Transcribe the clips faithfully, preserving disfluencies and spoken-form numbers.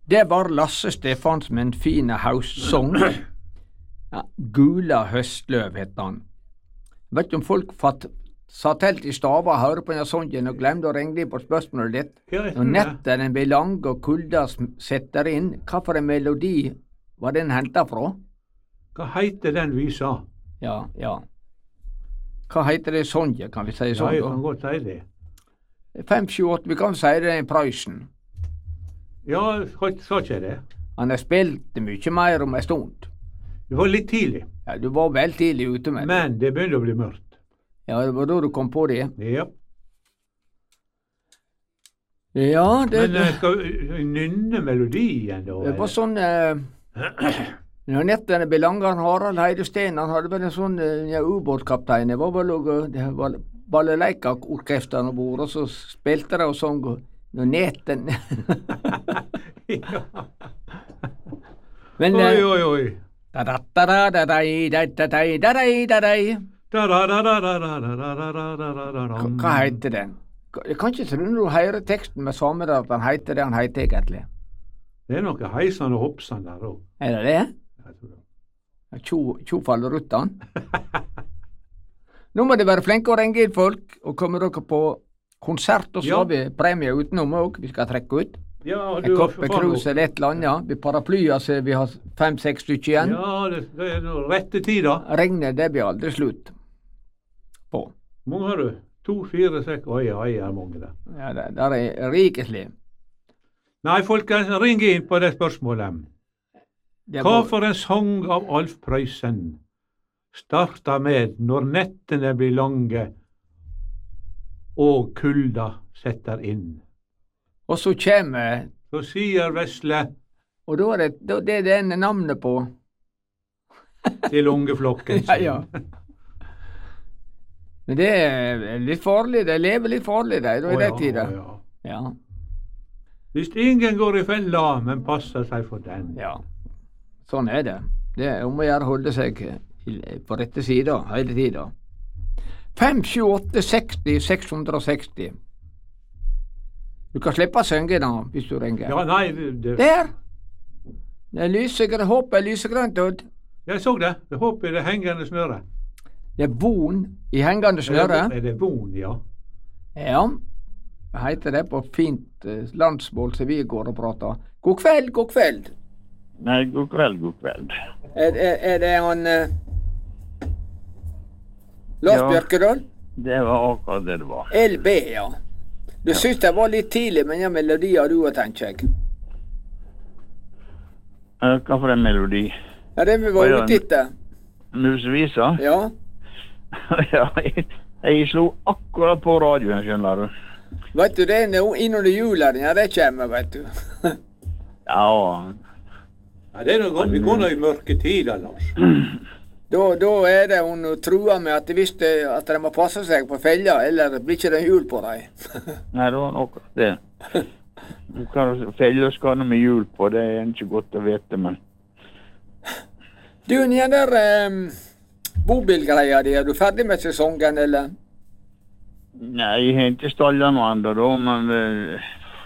Det var Lasse Stefansen med en fin haussong. Ja, Gula høstløv het han. Vet du om folk fatt, satt helt i stava og hørte på denne songen og glemte å ringe på spørsmålet ditt? Ja, jeg Når tror det. nettene blir lange og kulda setter inn, hva for en melodi var den hentet fra? Hva heter den visa? Ja, ja. Hva heter det songen, kan vi si Ja, sånn jeg da? kan godt si det. fem sju åtte, vi kan si det er Prøysen. Ja, sa sa ikke jeg det? Han har spilt mye mer om en stund. Det var litt tidlig, Ja, du var vel tidlig ute med det. men det begynte å bli mørkt. Ja, det var da du kom på det. Ja. Ja, det, Men eh, skal vi nynne melodien, da? det var sånn eh, Når nettene ble langere, Harald Heidesteen, han hadde vel en sånn eh, ja, ubåtkaptein. Det var vel noe, det var balleleikerorkesteren om bord, og så spilte de og sang når neten Ja. Men Oi, eh, oi, oi. da-da-da-da-da-dei, da-da-dei, da-dei, da-dei. Da-da-da-da-da-da-da-da-da-da-da. Hva hva heter den? Jeg kan ikke tro når du hører teksten med samme der at han heter det han heter egentlig. Det er noe heisende og hoppsende der òg. Er det det? Tjo, tjo faller ruttan. Nå må dere være flinke å ringe inn folk, og kommer dere på konsert, og så Ja. har vi premie utenom òg, vi skal trekke ut. Ja, En du har kopp med krus eller et eller annet. Vi paraplyer så vi har fem-seks stykker igjen. Ja, det, det er nå rette tida. Regnet, det blir aldri slutt på. Mange har du? To, fire, seks Oi, oi, er mange der. Ja, det, der er rikelig. Nei, folkens, ring inn på det spørsmålet. Det Hva var- for en sang av Alf Prøysen starta med Når nettene blir lange og kulda setter inn? Og så kommer, Så sier vesle og da er det da, det er den navnet på. til ungeflokken Ja, sin. ja. Men det er litt farlig, de lever litt farlig, de, da i Å, de ja, tider. å, ja. Ja, Hvis ingen går i fella, men passer seg for den. ja. Sånn er det. Det er om å gjøre å holde seg i- på rette sida hele tida. fem sju åtte seksti seks hundre og seksti. Du kan slippe å synge da, hvis du ringer. Ja, nei, det, det, Der! Det er lysegrønt, håpet er lysegrønt, Odd. jeg så det. Jeg håper det er hengende snøre. Det er von i hengende snøre. Er det von, ja? Ja, det heter det på fint eh, landsmål som vi går og prater. God kveld, god kveld. Nei, god kveld, god kveld. Er, er, er det han eh, Lars Ja. Bjørkedal? Det var akkurat det det var. L B, ja. Du syns det var litt tidlig med den melodien du har, tenker jeg. Eh, Hva for en melodi? Ja, det vi var Å, ja. ute etter. Musevisa? Ja. Ja, jeg, jeg slo akkurat på radioen, skjønner du. Vet du, det er nå innunder jula, ja, det kommer, vet du. Ja, Ja, det er noe godt. Vi går nå i mørke tider, Lars. Da, da er det hun truer med at hvis det, at de må passe seg på fella, eller blir ikke det jul på dem. nei, det var nok det. Hva feller skal det med hjul på, det er ikke godt å vite, men Du, den der um, bobilgreia di, er du ferdig med sesongen, eller? nei, jeg har ikke stallet noe enda da, men eh,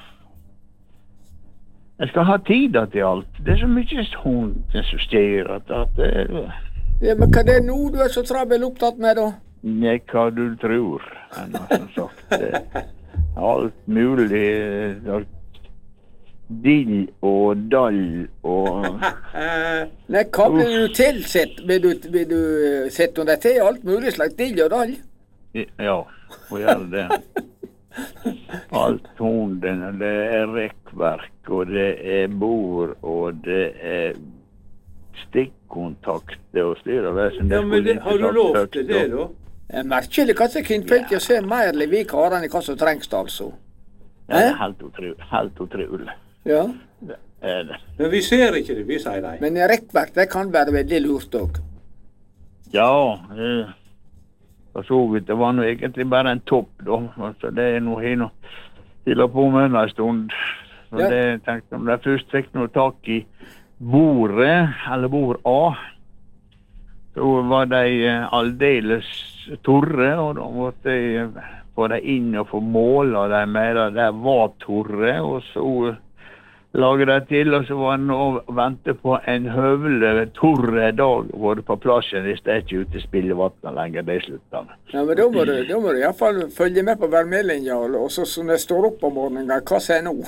jeg skal ha tid til alt. Det er så mye sånt som styrer at, at det Ja, men hva er det nå du er så trabel opptatt med, da? er hva du tror, enn som sagt. eh, Alt mulig. eh, Dill og dall og Nei, hva blir du tilsett? Blir du, blir du eh, sett under til alt mulig slags dill og dall? Ja, å gjøre det. Alt hunden, det er rekkverk, og det er bord, og det er stikkontakter og styr og vesen. Ja, men det, har du lov til det, da? Det er merkelig hva som kvinnfolk ja. ser mer liv i karene enn hva som trengs, altså. Det er helt utrolig. Helt utrolig. Ja. Det er det. Men vi ser ikke det, vi sier deg. Men rekkverk, det kan være veldig lurt òg. Ja, eh, for så vidt. Det var nå egentlig bare en topp, da. Altså, det er noe jeg nå holder på med en stund. Så Ja. det tenkte jeg, om jeg først fikk noe tak i bordet, eller bord A, så var de eh, aldeles torre, og da måtte jeg få dem inn og få måle dem med det. Det var torre, og så lage det til, og så var han og vente på en høvelig torre dag, var det på plassen, hvis det er ikke ute i spillevattnet lenger, det slutta med. Ja, men da må du, da må du i hvert fall følge med på værmeldingen, og så når jeg står opp om morgenen, hva sier nå?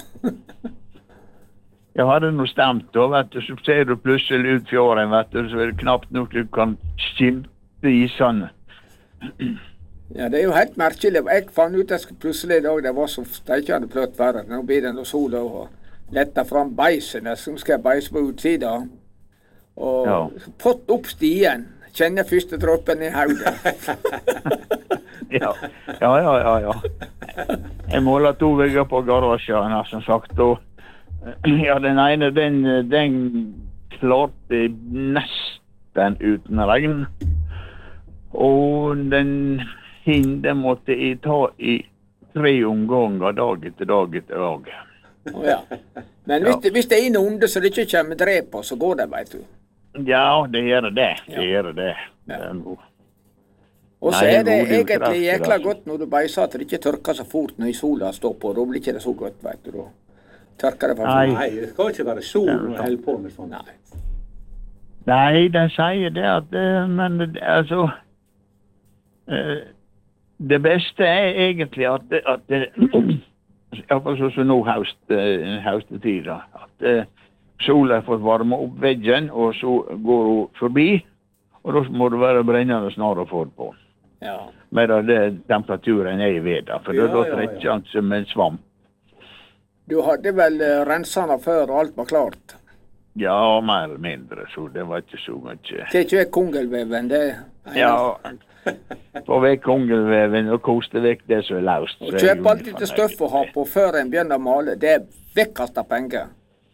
Jeg hadde noe stemt da, vet du, så ser du plutselig ut fjorden, vet du, så er det knapt nok du kan skimte isene. Ja, det er jo helt merkelig. Jeg fant ut at plutselig i dag, det var så steikende pløtt været. Nå blir det noe sol og lette fram beisene, som skal jeg beise på utsida. Og Ja. pott opp stien. Kjenner første dråpen i hodet. Ja, ja, ja, ja. ja. Jeg måler to vegger på garasjen, som sagt, og ja, den ene, den, den klarte nesten uten regn. Og den hinde måtte jeg ta i tre omganger dag etter dag etter dag. Å, ja. Men hvis, det, hvis det er noen onde så det ikke kommer drep på, så går det, vet du. Ja, det gjør det. Det Ja. gjør det. Ja. Det er noe. Og så Nei, er det det er jo egentlig kraftig, jækla altså. godt når du beiser at det ikke tørker så fort når sola står på. Da blir ikke det så godt, vet du. Da tørker det for Nei. fort. Nei, det skal ikke være sol når jeg holder på med sånt. Nei. Nei, de sier det at eh, Men det- altså eh, Det beste er egentlig at, det- at det, iallfall sånn som nå høst, eh, høstetid, da, at eh, sola har fått varme opp veggen, og så går hun forbi, og da må det være brennende snar å få det på. Ja. Medan det temperaturen er i veda, for Ja, da da ja, ja. trekker han som en svamp. Du hadde vel uh, rensene før og alt var klart? Ja, mer eller mindre, så det var ikke så mye. Det er ikke vekk kongelveven, det er Ja, få vekk kongelveven og koste vekk det som er løst. Og kjøp alltid til støff å ha på før en begynner å male. Det er vekkasta penger.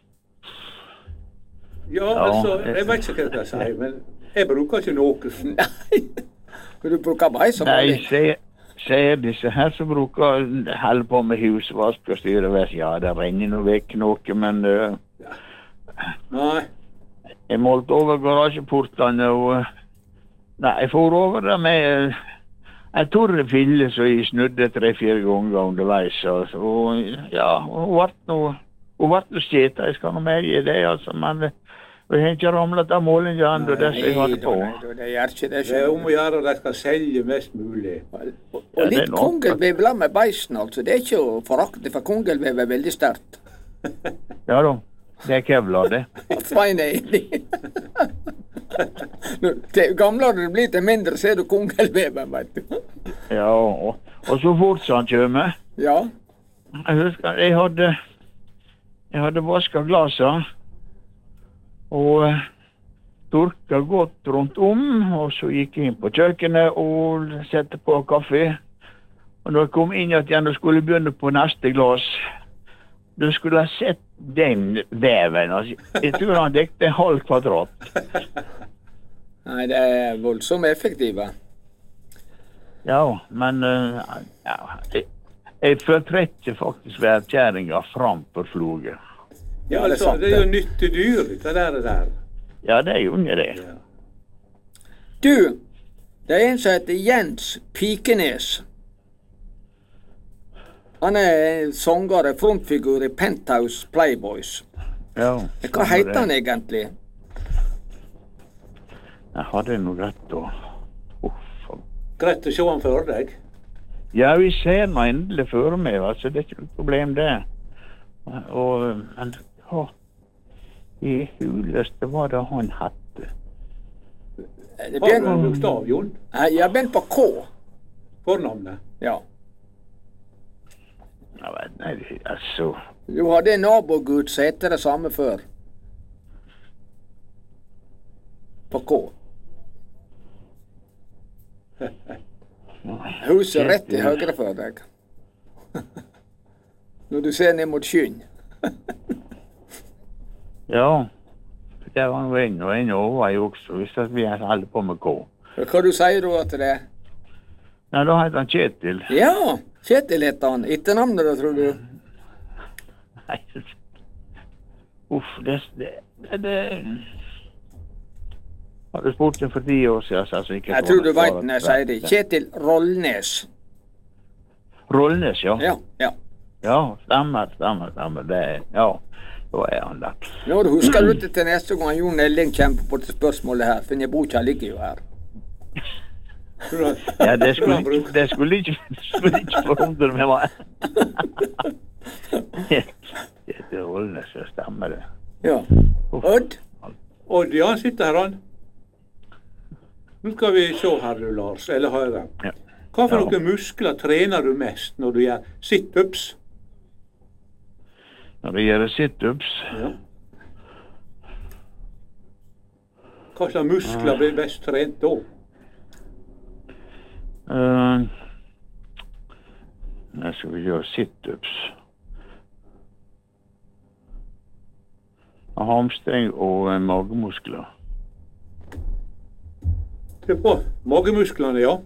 Ja, Ja, altså, det- jeg vet ikke hva jeg sier, men jeg bruker ikke noe sånt. Nei. Du bruker beis og Nei, maling. se, ser disse her som bruker holde på med husvask og styrevask. Ja, det renner nå vekk noe, men uh, Nei, jeg målte over garasjeportene og uh, Nei, jeg for over det med uh, en torre fille som jeg snudde tre-fire ganger underveis. Og, og ja, hun ble noe Hun ble noe skjeta, jeg skal nå medgi det, altså, men uh, vi har ikke ramlet av målingen ennå, det som jeg hadde på. Nei, da, det gjør ikke det. det er om å gjøre at de skal selge mest mulig. Og, Ja, og det er litt nok. kongelvev la med beisen, altså. Det er ikke å forakte, for kongelvev er veldig sterkt. Ja da, det er kevlar, det. Svein er enig. Nå, til gamlere det blir, til mindre ser du kongelveven, vet du. Ja, og, og så fort som han kommer. Ja. Jeg husker, jeg hadde, jeg hadde vasket glasene, og uh, turka godt rundt om, og så gikk jeg inn på kjøkkenet og sette på kaffe. Og når jeg kom inn igjen og skulle begynne på neste glas, du skulle ha sett den veven. Altså, jeg tror han dekte en halv kvadrat. Nei, det er voldsomt effektive. Ja, men uh, ja, jeg, jeg foretrekker faktisk værkjæringa framfor floger. Ja, Ja, det er altså, sant, det er jo det. nyttedyr, det der. Det der. Ja, det er jo ikke det. Ja. Du, det er en som heter Jens Pikenes. Han er sanger, frontfigur i Penthouse Playboys. Ja, Hva heter han egentlig? Jeg hadde noe rett å... Uff. Greit å se han for deg. Ja, vi ser nå endelig for meg, altså det er ikke noe problem det. Og, men, ja, i huleste var det han hette. Det Har du en begynner, bokstav, Jon? Nei, jeg begynner på K. Fornavnet? Ja. Ja, men, nei, altså, Du hadde en nabogud som heter det samme før. På K. Huset rett til høyre for deg. Når du ser ned mot skyen. ja, det var en venn og en over jeg også, hvis at vi holder på med K. Hva du sier du at det er? Ja, da heter han Kjetil. Ja, Kjetil heter han. Etternavnet da, tror du? Nei, uff, det, det, det, det... Har du spurt den for ti år siden, så jeg ikke... Jeg tror du vet når jeg sier det. Kjetil Rollnes. Rollnes, ja. Ja, ja. Ja, stemmer, stemmer, stemmer. Det, ja. Da er han der. Nå husker du det til neste gang Jon Elling kommer på dette spørsmålet her, for jeg bor ikke ligger jo her. Ja, det skulle, det skulle ikke, det skulle ikke forundre meg. hva. Det holder så stemmer det. Ja. Odd? Odd, ja, han sitter her, han. Nå skal vi se her, du, Lars, eller høre. Ja. Hva for Ja. noen muskler trener du mest når du gjør sit-ups? Når det gjør sit-ups, Ja. Hva slags muskler blir best trent da? uh, når skal vi gjøre sit-ups, hamstring og eh, magemuskler. Se på magemusklene, ja.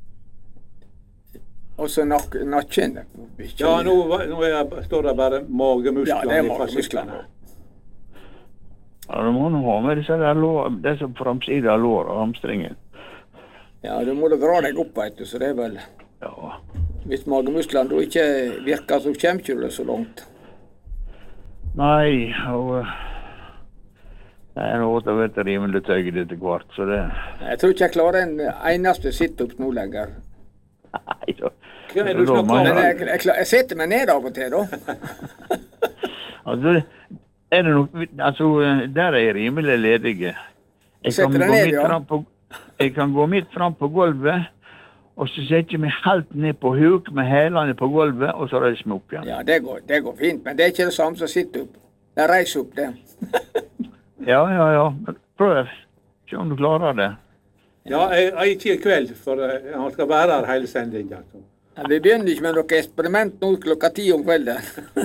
Og så nak nakken. Ja, nå, var- nå er, står det bare Ja, magemusklene det er i magemusklene. fasciklene. Ja, du må nå ha med disse der lår, disse framsida lår og hamstringen. Ja, du må da dra deg opp, vet du, så det er vel... Ja. Hvis magemusklene da ikke virker, så kommer ikke du så langt. Nei, og eh, det er noe som blir rimelig tøyd etter hvert, så det... Jeg tror ikke jeg klarer en eneste sit-up nå lenger. Nei, da. Hva er det du Da snakker må om? Men jeg- jeg, jeg, klar- jeg setter meg ned av og til, da. Altså, er det nok, altså, der er jeg rimelig ledige. Jeg Setter kan, deg gå ned, midt ja. fram på, jeg kan gå midt fram på gulvet, og så setter jeg meg helt ned på huk med hælene på gulvet, og så reiser jeg meg opp igjen. Ja, det går, det går fint, men det er ikke det samme som sit-up. Jeg reiser opp det. Ja, ja, ja. Men prøv. Se om du klarer det. Ja, jeg, jeg ikke i kveld, for eh, han skal være her hele sendingen. Altså. Ja, vi begynner ikke med noe eksperiment nå klokka ti om kvelden.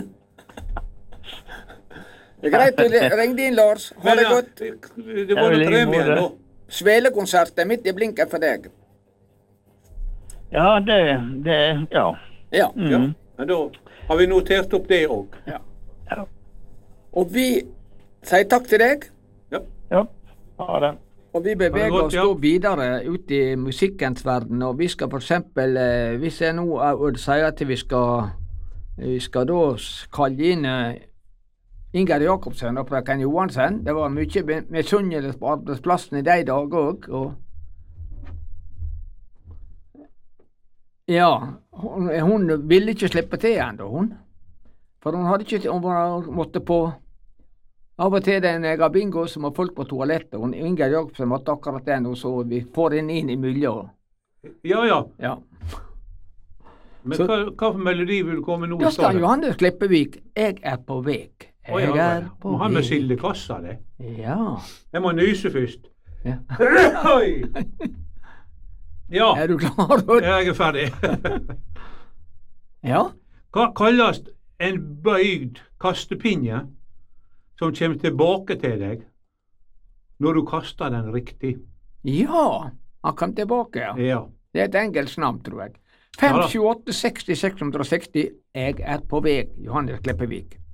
Det er greit du ringte inn, Lars. Ha det ja, godt. Det Ja, var vel, noe i premie måte. nå. Svelekonserten er midt i blinken for deg. Ja, det, det, ja. Ja. Mm. Ja, men da har vi notert opp det òg. Ja. Og vi sier takk til deg. Ja, ha det. Og vi Ha det beveger godt, oss ja. da videre ut i musikkens verden, og vi skal for eksempel, eh, hvis jeg nå Odd, sier at vi skal, vi skal da s- kalle inn eh, Ingar Jacobsen og frøken Johansen. Det var mye be- misunnelse på arbeidsplassen i de dager òg. Og ja, hun, hun ville ikke slippe til ennå, hun. For hun hadde ikke Hun var- måtte på av og til når jeg har bingo, så må folk på toalettet. Og Ingar Jacobsen måtte akkurat det nå, så vi får henne inn imellom. Ja, ja. Ja. Men Så- hva, hva for melodi vil du komme nå? Da skal står det? Johannes Kleppevik 'Jeg er på vek'. Å, ja, Jeg er vel. på Må ha med vek. sildekassa, det. Ja. Jeg må nyse først. Ja. Oi! Ja, Er du klar? Odd? jeg er ferdig. Ja. Hva kalles en bøyd kastepinne som kommer tilbake til deg når du kaster den riktig? Ja, han kom tilbake, ja. Ja. Det er et engelsk navn, tror jeg. Ja fem da. sju åtte seksti seks hundre og seksti. Jeg er på vek. Johannes Kleppevik.